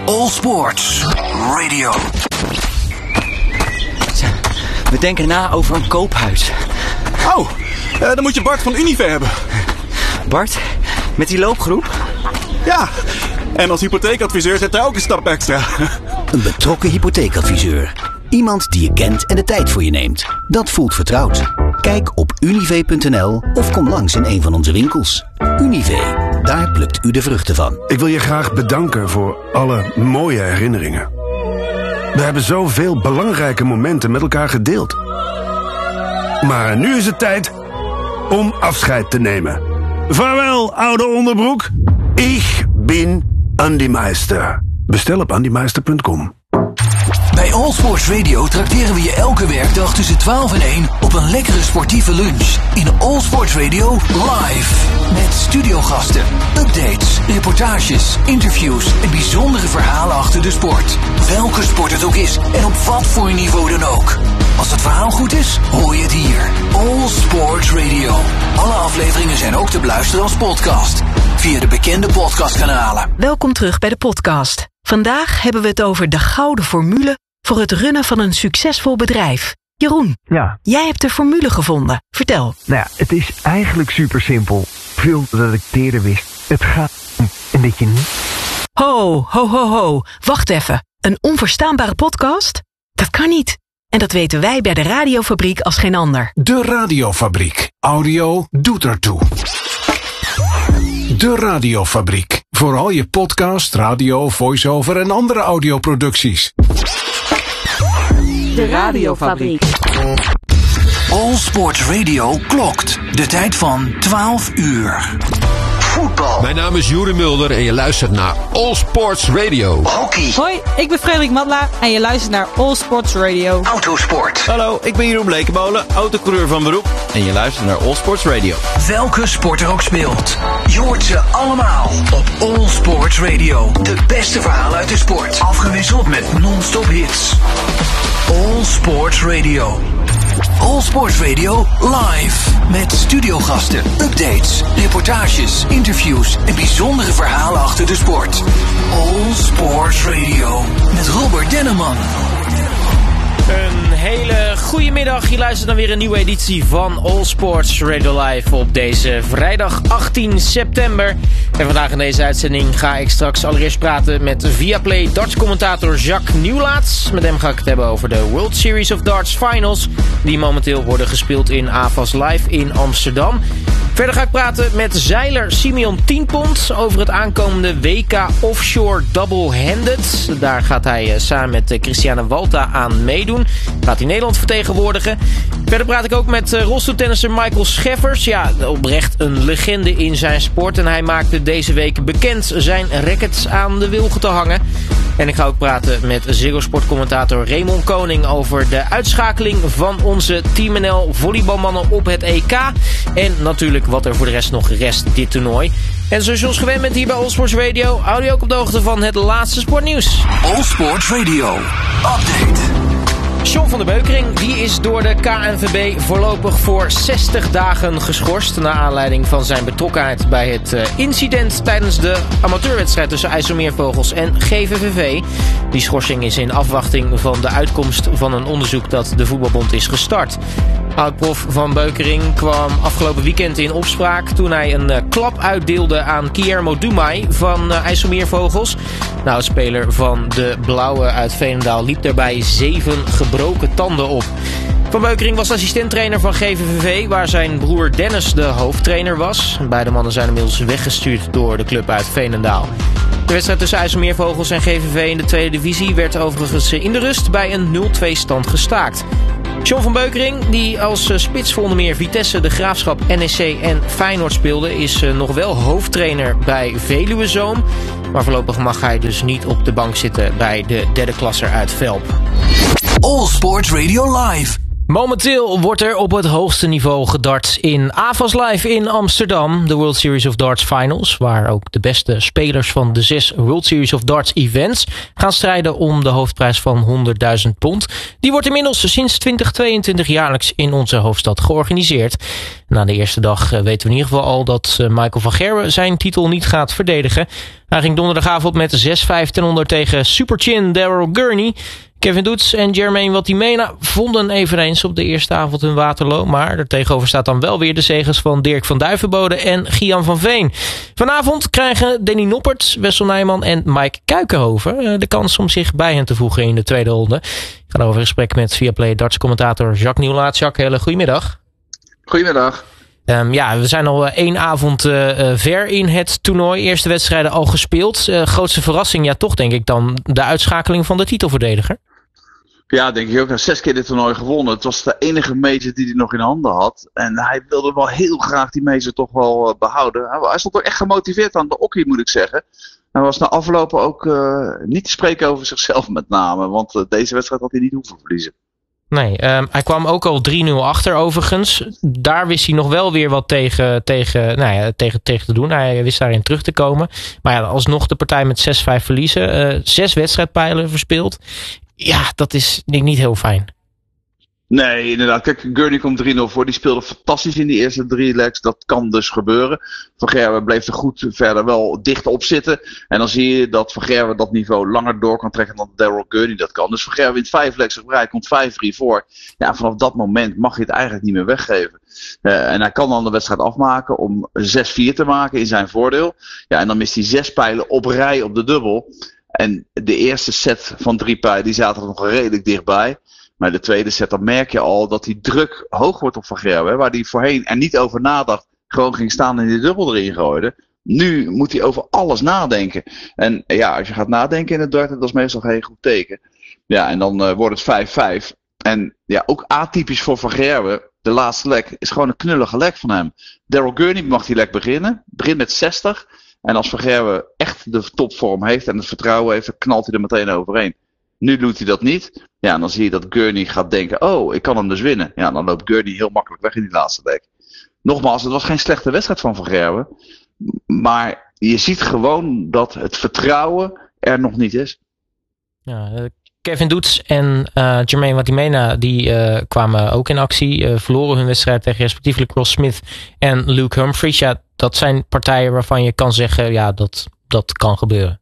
All Sports Radio. We denken na over een koophuis. Oh, dan moet je Bart van Unive hebben. Bart, met die loopgroep? Ja, en als hypotheekadviseur zet hij ook een stap extra. Een betrokken hypotheekadviseur. Iemand die je kent en de tijd voor je neemt. Dat voelt vertrouwd. Kijk op unive.nl of kom langs in een van onze winkels. Unive, daar plukt u de vruchten van. Ik wil je graag bedanken voor alle mooie herinneringen. We hebben zoveel belangrijke momenten met elkaar gedeeld. Maar nu is het tijd om afscheid te nemen. Vaarwel, oude onderbroek. Ik ben Andy Meister. Bestel op andymeister.com. Bij All Sports Radio trakteren we je elke werkdag tussen 12 en 1 op een lekkere sportieve lunch. In All Sports Radio live. Met studiogasten, updates, reportages, interviews en bijzondere verhalen achter de sport. Welke sport het ook is en op wat voor niveau dan ook. Als het verhaal goed is, hoor je het hier. All Sports Radio. Alle afleveringen zijn ook te beluisteren als podcast. Via de bekende podcastkanalen. Welkom terug bij de podcast. Vandaag hebben we het over de gouden formule voor het runnen van een succesvol bedrijf. Jeroen, ja. Jij hebt de formule gevonden. Vertel. Nou ja, het is eigenlijk super simpel. Veel dat ik eerder wist. Het gaat om en dat je niet... Ho, ho, ho, ho. Wacht even. Een onverstaanbare podcast? Dat kan niet. En dat weten wij bij de Radiofabriek als geen ander. De Radiofabriek. Audio doet ertoe. De Radiofabriek. Voor al je podcast, radio, voice-over en andere audioproducties. De Radiofabriek. All Sports Radio klokt. De tijd van 12 uur. Voetbal. Mijn naam is Juri Mulder en je luistert naar All Sports Radio. Hockey. Hoi, ik ben Frederik Matla en je luistert naar All Sports Radio. Autosport. Hallo, ik ben Jeroen Blekenmolen, autocoureur van beroep. En je luistert naar All Sports Radio. Welke sport er ook speelt. Je hoort ze allemaal op All Sports Radio. De beste verhalen uit de sport. Afgewisseld met non-stop hits. All Sports Radio. All Sports Radio live. Met studiogasten, updates, reportages, interviews en bijzondere verhalen achter de sport. All Sports Radio. Met Robert Denneman. Een hele goede middag. Je luistert naar weer een nieuwe editie van All Sports Radio Live op deze vrijdag 18 september. En vandaag in deze uitzending ga ik straks allereerst praten met Viaplay darts-commentator Jacques Nieuwlaats. Met hem ga ik het hebben over de World Series of Darts Finals, die momenteel worden gespeeld in AFAS Live in Amsterdam. Verder ga ik praten met zeiler Simeon Tienpont over het aankomende WK Offshore Double-Handed. Daar gaat hij samen met Christiane Walta aan meedoen. Gaat hij Nederland vertegenwoordigen. Verder praat ik ook met rolstoeltennisser Michael Scheffers. Ja, oprecht een legende in zijn sport. En hij maakte deze week bekend zijn rackets aan de wilgen te hangen. En ik ga ook praten met Ziggo Sport-commentator Raymond Koning over de uitschakeling van onze Team NL volleybalmannen op het EK. En natuurlijk wat er voor de rest nog rest dit toernooi. En zoals je ons gewend bent hier bij All Sports Radio, hou je ook op de hoogte van het laatste sportnieuws. All Sports Radio. Update. John van der Beukering die is door de KNVB voorlopig voor 60 dagen geschorst. Naar aanleiding van zijn betrokkenheid bij het incident tijdens de amateurwedstrijd tussen IJsselmeervogels en GVVV. Die schorsing is in afwachting van de uitkomst van een onderzoek dat de voetbalbond is gestart. Oud-prof van Beukering kwam afgelopen weekend in opspraak toen hij een klap uitdeelde aan Guillermo Dumay van IJsselmeervogels. De oudspeler van de Blauwe uit Veenendaal liep daarbij 7 gebroken tanden op. Van Beukering was assistenttrainer van GVVV, waar zijn broer Dennis de hoofdtrainer was. Beide mannen zijn inmiddels weggestuurd door de club uit Veenendaal. De wedstrijd tussen IJsselmeervogels en GVV in de tweede divisie werd overigens in de rust bij een 0-2 stand gestaakt. John van Beukering, die als spits voor onder meer Vitesse, de Graafschap, NEC en Feyenoord speelde, is nog wel hoofdtrainer bij Veluwezoom. Maar voorlopig mag hij dus niet op de bank zitten bij de derde klasser uit Velp. All Sports Radio Live. Momenteel wordt er op het hoogste niveau gedarts in AFAS Live in Amsterdam. De World Series of Darts Finals, waar ook de beste spelers van de 6 World Series of Darts events gaan strijden om de hoofdprijs van £100.000. Die wordt inmiddels sinds 2022 jaarlijks in onze hoofdstad georganiseerd. Na de eerste dag weten we in ieder geval al dat Michael van Gerwen zijn titel niet gaat verdedigen. Hij ging donderdagavond met 6-5 ten onder tegen superchin Daryl Gurney. Kevin Doets en Jermaine Watimena vonden eveneens op de eerste avond hun Waterloo. Maar er tegenover staat dan wel weer de zegens van Dirk van Duivenbode en Gian van Veen. Vanavond krijgen Danny Noppert, Wessel Nijman en Mike Kuikenhoven de kans om zich bij hen te voegen in de tweede ronde. Ik ga over in gesprek met Viaplay darts commentator Jacques Nieuwlaat. Jacques, hele goedemiddag. Goedemiddag. We zijn al 1 avond ver in het toernooi. Eerste wedstrijden al gespeeld. Grootste verrassing, ja toch denk ik dan de uitschakeling van de titelverdediger. Ja, denk ik ook. Hij heeft 6 keer dit toernooi gewonnen. Het was de enige major die hij nog in handen had. En hij wilde wel heel graag die major toch wel behouden. Hij stond ook echt gemotiveerd aan de okkie, moet ik zeggen. Hij was na aflopen ook niet te spreken over zichzelf met name. Want deze wedstrijd had hij niet hoeven verliezen. Nee, hij kwam ook al 3-0 achter overigens. Daar wist hij nog wel weer wat tegen te doen. Hij wist daarin terug te komen. Maar ja, alsnog de partij met 6-5 verliezen. 6 wedstrijdpijlen verspeeld. Ja, dat is denk ik niet heel fijn. Nee, inderdaad. Kijk, Gurney komt 3-0 voor. Die speelde fantastisch in die eerste 3 legs. Dat kan dus gebeuren. Van Gerwen bleef er goed verder wel dicht op zitten. En dan zie je dat Van Gerwen dat niveau langer door kan trekken dan Daryl Gurney dat kan. Dus Van Gerwen wint 5 legs op rij, komt 5-3 voor. Ja, vanaf dat moment mag je het eigenlijk niet meer weggeven. En hij kan dan de wedstrijd afmaken om 6-4 te maken in zijn voordeel. Ja, en dan mist hij 6 pijlen op rij op de dubbel. En de eerste set van 3 pijlen, die zaten er nog redelijk dichtbij. Maar de tweede set, dan merk je al dat die druk hoog wordt op Van Gerwen. Waar hij voorheen er niet over nadacht, gewoon ging staan en die dubbel erin gooide. Nu moet hij over alles nadenken. En ja, als je gaat nadenken in het darten, dat is meestal geen goed teken. Ja, en dan wordt het 5-5. En ja, ook atypisch voor Van Gerwen. De laatste leg is gewoon een knullige leg van hem. Daryl Gurney mag die leg beginnen. Begint met 60. En als Van Gerwen echt de topvorm heeft en het vertrouwen heeft, dan knalt hij er meteen overheen. Nu doet hij dat niet. Ja, en dan zie je dat Gurney gaat denken, oh, ik kan hem dus winnen. Ja, dan loopt Gurney heel makkelijk weg in die laatste leg. Nogmaals, het was geen slechte wedstrijd van Gerwen. Maar je ziet gewoon dat het vertrouwen er nog niet is. Ja, Kevin Doets en Jermaine Watimena die kwamen ook in actie. Verloren hun wedstrijd tegen respectievelijk Ross Smith en Luke Humphries. Ja, dat zijn partijen waarvan je kan zeggen, ja, dat kan gebeuren.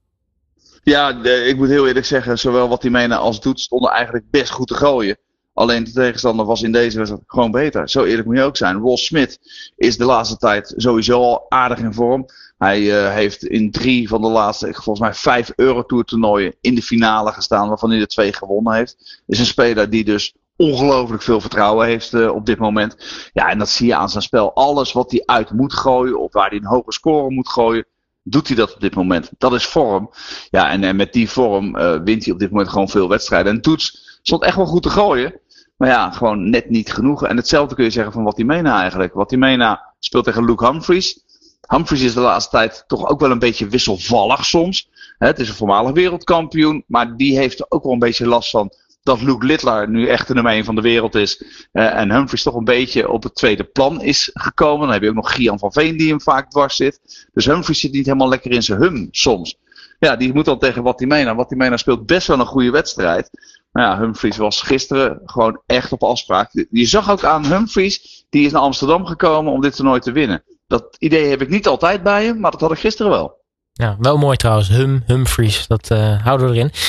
Ja, ik moet heel eerlijk zeggen, zowel Watimena als Doets stonden eigenlijk best goed te gooien. Alleen de tegenstander was in deze wedstrijd gewoon beter. Zo eerlijk moet je ook zijn. Ross Smith is de laatste tijd sowieso al aardig in vorm. Hij heeft in 3 van de laatste, volgens mij 5 Eurotour toernooien in de finale gestaan, waarvan hij er 2 gewonnen heeft. Is een speler die dus ongelooflijk veel vertrouwen heeft op dit moment. Ja, en dat zie je aan zijn spel. Alles wat hij uit moet gooien, of waar hij een hoge score moet gooien, doet hij dat op dit moment. Dat is vorm. Ja, en met die vorm wint hij op dit moment gewoon veel wedstrijden. En Doets stond echt wel goed te gooien. Maar ja, gewoon net niet genoeg. En hetzelfde kun je zeggen van Watimena eigenlijk. Watimena speelt tegen Luke Humphries. Humphries is de laatste tijd toch ook wel een beetje wisselvallig soms. Het is een voormalig wereldkampioen. Maar die heeft ook wel een beetje last van dat Luke Littler nu echt de nummer 1 van de wereld is. En Humphries toch een beetje op het tweede plan is gekomen. Dan heb je ook nog Gian van Veen die hem vaak dwars zit. Dus Humphries zit niet helemaal lekker in zijn hum soms. Ja, die moet dan tegen Watimena. Watimena speelt best wel een goede wedstrijd. Maar ja, Humphries was gisteren gewoon echt op afspraak. Je zag ook aan Humphries, die is naar Amsterdam gekomen om dit toernooi te winnen. Dat idee heb ik niet altijd bij hem, maar dat had ik gisteren wel. Ja, wel mooi trouwens. Humphries, dat houden we erin.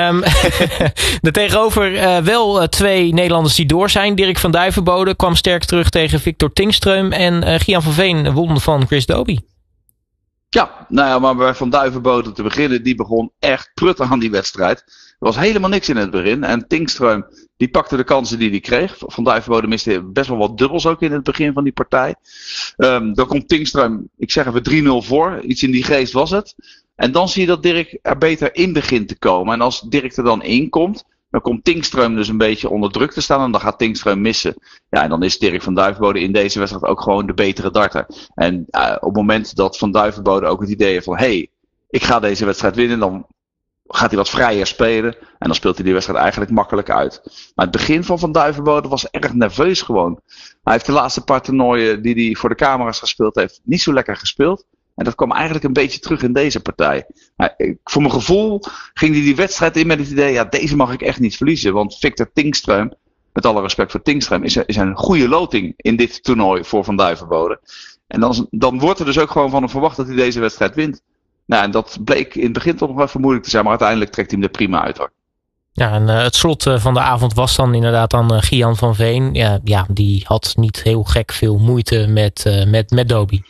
Er tegenover wel 2 Nederlanders die door zijn. Dirk van Duivenbode kwam sterk terug tegen Victor Tingström. En Gian van Veen won van Chris Dobie. Ja, nou ja, maar bij Van Duivenbode te beginnen, die begon echt prut aan die wedstrijd. Er was helemaal niks in het begin. En Tingström, die pakte de kansen die hij kreeg. Van Duivenbode miste best wel wat dubbels ook in het begin van die partij. Dan komt Tingström, ik zeg even 3-0 voor. Iets in die geest was het. En dan zie je dat Dirk er beter in begint te komen. En als Dirk er dan in komt, dan komt Tingström dus een beetje onder druk te staan. En dan gaat Tingström missen. Ja, en dan is Dirk van Duivenbode in deze wedstrijd ook gewoon de betere darter. En op het moment dat Van Duivenbode ook het idee heeft van, hey, ik ga deze wedstrijd winnen, dan gaat hij wat vrijer spelen. En dan speelt hij die wedstrijd eigenlijk makkelijk uit. Maar het begin van Van Duijvenbode was erg nerveus gewoon. Hij heeft de laatste paar toernooien die hij voor de camera's gespeeld heeft, niet zo lekker gespeeld. En dat kwam eigenlijk een beetje terug in deze partij. Voor mijn gevoel ging hij die wedstrijd in met het idee, ja, deze mag ik echt niet verliezen. Want Victor Tingström, met alle respect voor Tingström, is een goede loting in dit toernooi voor Van Duijvenbode. En dan wordt er dus ook gewoon van hem verwacht dat hij deze wedstrijd wint. Nou, en dat bleek in het begin toch nog even moeilijk te zijn, maar uiteindelijk trekt hij hem er prima uit, hoor. Ja, en het slot van de avond was dan inderdaad dan Gian van Veen. Ja, die had niet heel gek veel moeite met Doby.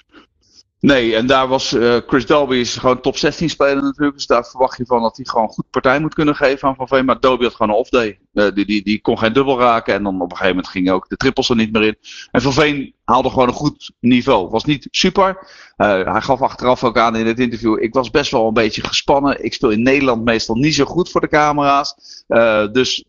Nee, en daar was Chris Doby is gewoon top 16 speler natuurlijk. Dus daar verwacht je van dat hij gewoon goed partij moet kunnen geven aan Van Veen. Maar Doby had gewoon een off-day. Die kon geen dubbel raken. En dan op een gegeven moment gingen ook de trippels er niet meer in. En Van Veen haalde gewoon een goed niveau. Was niet super. Hij gaf achteraf ook aan in het interview. Ik was best wel een beetje gespannen. Ik speel in Nederland meestal niet zo goed voor de camera's. Dus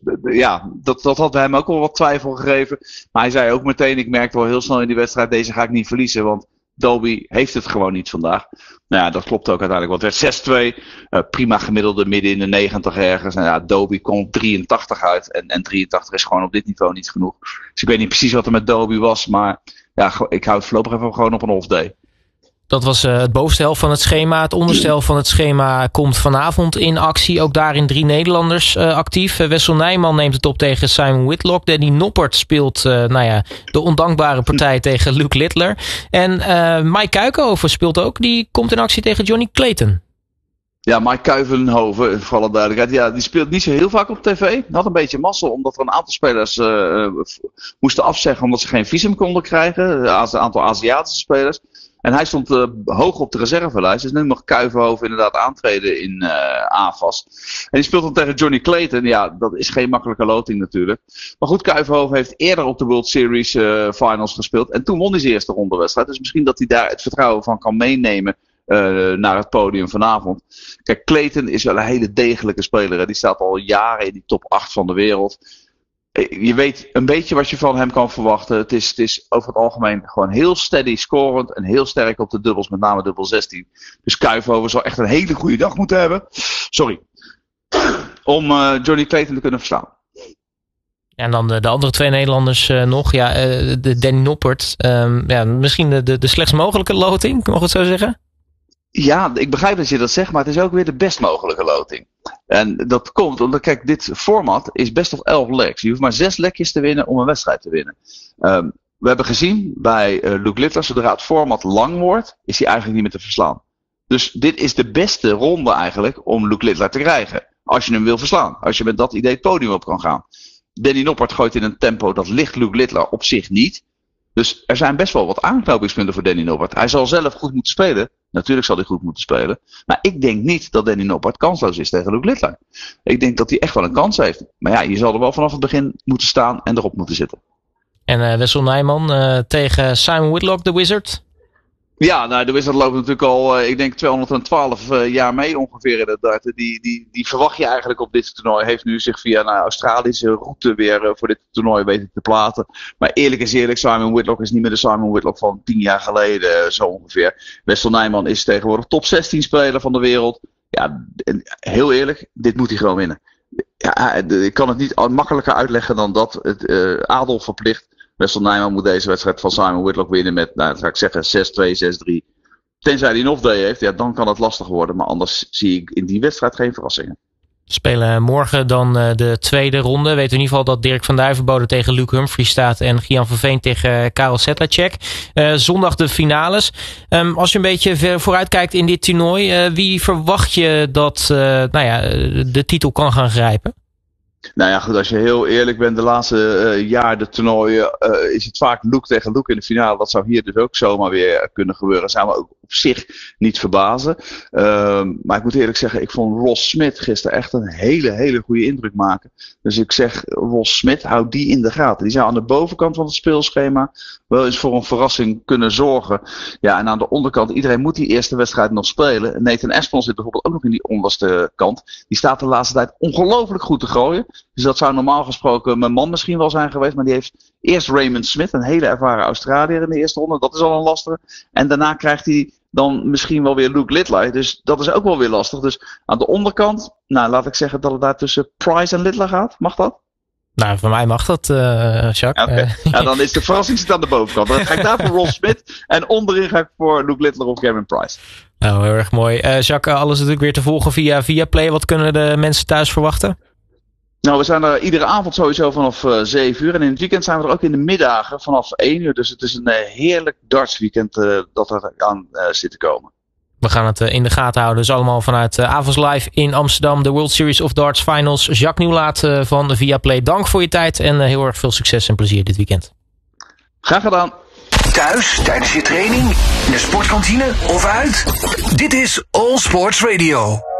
dat had hem ook wel wat twijfel gegeven. Maar hij zei ook meteen, ik merkte wel heel snel in die wedstrijd, deze ga ik niet verliezen. Want Doby heeft het gewoon niet vandaag. Nou ja, dat klopt ook uiteindelijk. Want het werd 6-2. Prima gemiddelde midden in de 90 ergens. En ja, Doby komt 83 uit. En 83 is gewoon op dit niveau niet genoeg. Dus ik weet niet precies wat er met Doby was. Maar ja, ik hou het voorlopig even gewoon op een off-day. Dat was het bovenste helft van het schema. Het onderste helft van het schema komt vanavond in actie. Ook daarin 3 Nederlanders actief. Wessel Nijman neemt het op tegen Simon Whitlock. Danny Noppert speelt de ondankbare partij tegen Luke Littler. En Mike Kuikenhoven speelt ook. Die komt in actie tegen Johnny Clayton. Ja, Mike Kuikenhoven, voor alle duidelijkheid. Ja, die speelt niet zo heel vaak op tv. Had een beetje mazzel, omdat er een aantal spelers moesten afzeggen omdat ze geen visum konden krijgen. Een aantal Aziatische spelers. En hij stond hoog op de reservelijst. Dus nu mag Kuikenhoven inderdaad aantreden in AFAS. En die speelt dan tegen Johnny Clayton. Ja, dat is geen makkelijke loting natuurlijk. Maar goed, Kuikenhoven heeft eerder op de World Series Finals gespeeld. En toen won hij zijn eerste rondewedstrijd. Dus misschien dat hij daar het vertrouwen van kan meenemen naar het podium vanavond. Kijk, Clayton is wel een hele degelijke speler. Hè. Die staat al jaren in die top 8 van de wereld. Je weet een beetje wat je van hem kan verwachten. Het is over het algemeen gewoon heel steady scorend en heel sterk op de dubbels, met name dubbel 16. Dus Kuikenhoven zal echt een hele goede dag moeten hebben. Sorry. Om Johnny Clayton te kunnen verslaan. En dan de andere 2 Nederlanders nog. Ja, Danny Noppert. Misschien de slechtst mogelijke loting, mag ik het zo zeggen? Ja, ik begrijp dat je dat zegt, maar het is ook weer de best mogelijke loting. En dat komt omdat, kijk, dit format is best of 11 legs. Je hoeft maar 6 lekjes te winnen om een wedstrijd te winnen. We hebben gezien bij Luke Littler, zodra het format lang wordt, is hij eigenlijk niet meer te verslaan. Dus dit is de beste ronde eigenlijk om Luke Littler te krijgen. Als je hem wil verslaan. Als je met dat idee het podium op kan gaan. Danny Noppert gooit in een tempo dat ligt Luke Littler op zich niet. Dus er zijn best wel wat aanknopingspunten voor Danny Noppert. Hij zal zelf goed moeten spelen. Natuurlijk zal hij goed moeten spelen. Maar ik denk niet dat Danny Noppert kansloos is tegen Luke Littler. Ik denk dat hij echt wel een kans heeft. Maar ja, je zal er wel vanaf het begin moeten staan en erop moeten zitten. En Wessel Nijman tegen Simon Whitlock, de Wizard. Ja, nou, de Wizard loopt natuurlijk al, ik denk 212 jaar mee ongeveer in het darten. Die verwacht je eigenlijk op dit toernooi. Heeft nu zich via een Australische route weer voor dit toernooi weten te platen. Maar eerlijk is eerlijk, Simon Whitlock is niet meer de Simon Whitlock van 10 jaar geleden, zo ongeveer. Wessel Nijman is tegenwoordig top 16 speler van de wereld. Ja, heel eerlijk, dit moet hij gewoon winnen. Ja, ik kan het niet makkelijker uitleggen dan dat. Het Adolf verplicht. Wessel Nijman moet deze wedstrijd van Simon Whitlock winnen met, nou, zou ik zeggen, 6-2, 6-3. Tenzij hij een off-day heeft, ja, dan kan het lastig worden. Maar anders zie ik in die wedstrijd geen verrassingen. Spelen morgen dan de tweede ronde. Weten we in ieder geval dat Dirk van Duijvenbode tegen Luke Humphries staat. En Gian van Veen tegen Karel Sedlacek. Zondag de finales. Als je een beetje vooruit kijkt in dit toernooi. Wie verwacht je dat de titel kan gaan grijpen? Nou ja, goed, als je heel eerlijk bent, de laatste jaar de toernooien is het vaak Luke tegen Luke in de finale. Dat zou hier dus ook zomaar weer kunnen gebeuren. Dat zou me ook op zich niet verbazen. Maar ik moet eerlijk zeggen, ik vond Ross Smith gisteren echt een hele goede indruk maken. Dus ik zeg, Ross Smith, houd die in de gaten. Die zou aan de bovenkant van het speelschema wel eens voor een verrassing kunnen zorgen. Ja, en aan de onderkant, iedereen moet die eerste wedstrijd nog spelen. Nathan Aspinall zit bijvoorbeeld ook nog in die onderste kant. Die staat de laatste tijd ongelooflijk goed te gooien. Dus dat zou normaal gesproken mijn man misschien wel zijn geweest. Maar die heeft eerst Raymond Smith, een hele ervaren Australiër in de eerste ronde. Dat is al een lastige. En daarna krijgt hij dan misschien wel weer Luke Littler. Dus dat is ook wel weer lastig. Dus aan de onderkant, laat ik zeggen dat het daar tussen Price en Littler gaat. Mag dat? Nou, voor mij mag dat, Jacques. Okay. Ja, dan is de verrassing zit aan de bovenkant. Dan ga ik daar voor Ross Smith. En onderin ga ik voor Luke Littler of Cameron Price. Nou, heel erg mooi. Jacques, alles natuurlijk weer te volgen via Play. Wat kunnen de mensen thuis verwachten? Nou, we zijn er iedere avond sowieso vanaf 7 uur. En in het weekend zijn we er ook in de middagen vanaf 1 uur. Dus het is een heerlijk dartsweekend dat er aan zit te komen. We gaan het in de gaten houden. Dus allemaal vanuit Avals Live in Amsterdam. De World Series of Darts Finals. Jacques Nieuwlaat van Viaplay. Dank voor je tijd en heel erg veel succes en plezier dit weekend. Graag gedaan. Thuis, tijdens je training, in de sportkantine of uit? Dit is All Sports Radio.